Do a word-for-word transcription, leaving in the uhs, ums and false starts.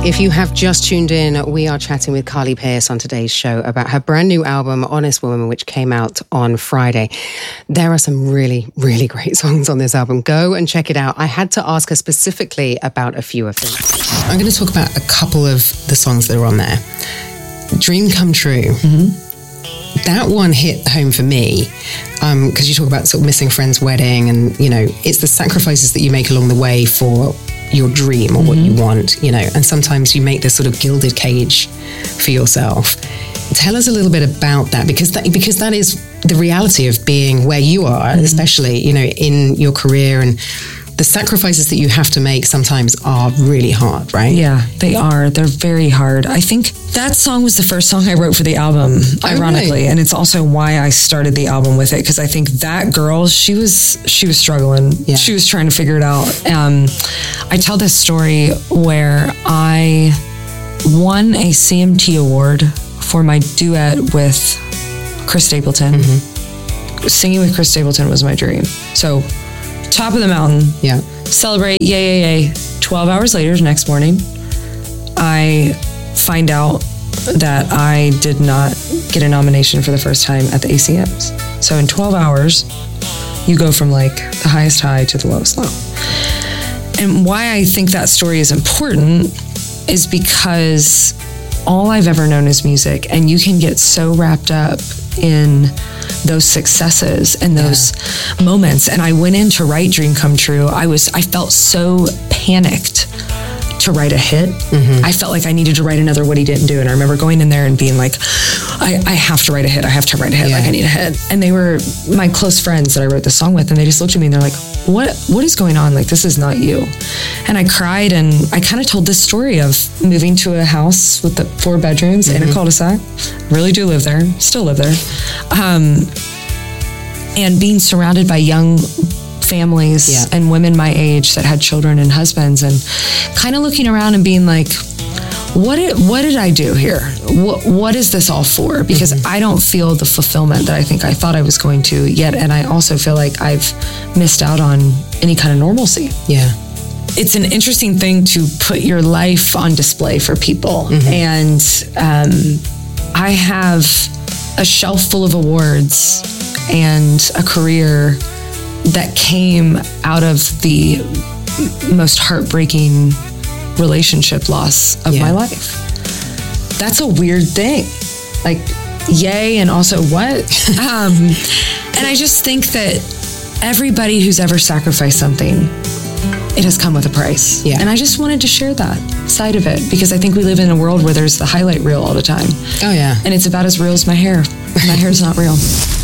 If you have just tuned in, we are chatting with Carly Pearce on today's show about her brand new album, Honest Woman, which came out on Friday. There are some really, really great songs on this album. Go and check it out. I had to ask her specifically about a few of them. I'm going to talk about a couple of the songs that are on there. Dream Come True. Mm-hmm. That one hit home for me because um, you talk about sort of missing a friend's wedding and, you know, it's the sacrifices that you make along the way for your dream or mm-hmm. what you want, you know, and sometimes you make this sort of gilded cage for yourself. Tell us a little bit about that, because that because that is the reality of being where you are, mm-hmm. especially, you know, in your career, and the sacrifices that you have to make sometimes are really hard, right? Yeah, they are. They're very hard. I think that song was the first song I wrote for the album, ironically. Oh, really? And it's also why I started the album with it, because I think that girl, she was she was struggling. Yeah. She was trying to figure it out. Um, I tell this story where I won a C M T award for my duet with Chris Stapleton. Mm-hmm. Singing with Chris Stapleton was my dream. So top of the mountain, yeah. Celebrate, yay, yay, yay. twelve hours later, next morning, I find out that I did not get a nomination for the first time at the A C Ms. So in twelve hours, you go from like the highest high to the lowest low. And why I think that story is important is because all I've ever known is music, and you can get so wrapped up in those successes and those yeah. moments. And I went in to write Dream Come True. I was, I felt so panicked to write a hit. Mm-hmm. I felt like I needed to write another What He Didn't Do. And I remember going in there and being like, I, I have to write a hit. I have to write a hit. Yeah. Like I need a hit. And they were my close friends that I wrote the song with. And they just looked at me and they're like, what, what is going on? Like, this is not you. And I cried, and I kind of told this story of moving to a house with the four bedrooms mm-hmm. in a cul-de-sac. Really do live there, still live there. Um, and being surrounded by young families yeah. and women my age that had children and husbands, and kind of looking around and being like, what did, what did I do here? What, what is this all for? Because mm-hmm. I don't feel the fulfillment that I think I thought I was going to yet. And I also feel like I've missed out on any kind of normalcy. Yeah. It's an interesting thing to put your life on display for people. Mm-hmm. And um, I have a shelf full of awards and a career that came out of the most heartbreaking relationship loss of yeah. my life. That's a weird thing. Like, yay, and also what? um, and I just think that everybody who's ever sacrificed something, it has come with a price. Yeah. And I just wanted to share that side of it, because I think we live in a world where there's the highlight reel all the time. Oh, yeah. And it's about as real as my hair. My hair's not real.